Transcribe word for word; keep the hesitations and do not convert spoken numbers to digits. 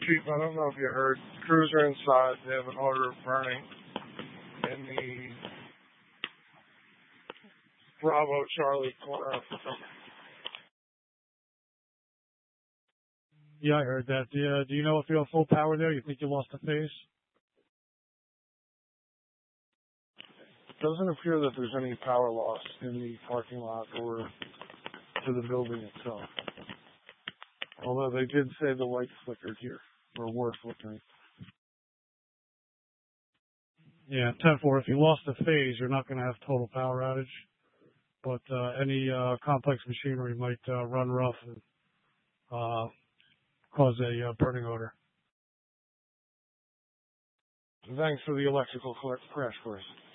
Chief, I don't know if you heard. Crews are inside. They have an order of burning in the Bravo Charlie corner. Yeah, I heard that. Do you, do you know if you have full power there? You think you lost a phase? It doesn't appear that there's any power loss in the parking lot or to the building itself. Although they did say the lights flickered here, or were flickering. Yeah, ten four, if you lost a phase, you're not going to have total power outage. But uh, any uh, complex machinery might uh, run rough and uh, cause a uh, burning odor. Thanks for the electrical crash course.